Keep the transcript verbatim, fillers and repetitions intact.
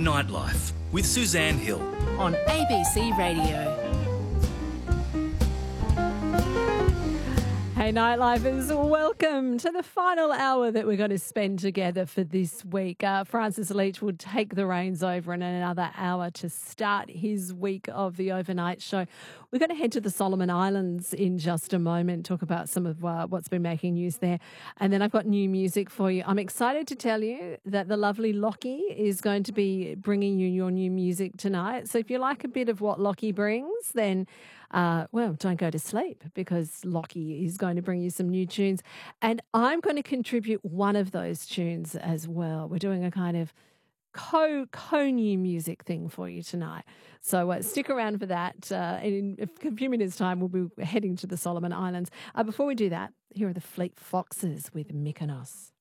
Nightlife with Suzanne Hill. On A B C Radio. Hey Nightlifers, welcome to the final hour that we're going to spend together for this week. Uh, Francis Leach will take the reins over in another hour to start his week of the overnight show. We're going to head to the Solomon Islands in just a moment, talk about some of uh, what's been making news there. And then I've got new music for you. I'm excited to tell you that the lovely Lockie is going to be bringing you your new music tonight. So if you like a bit of what Lockie brings, then Uh, well, don't go to sleep because Lockie is going to bring you some new tunes. And I'm going to contribute one of those tunes as well. We're doing a kind of co, co-new music thing for you tonight. So uh, stick around for that. Uh, in a few minutes' time, we'll be heading to the Solomon Islands. Uh, before we do that, here are the Fleet Foxes with Mykonos.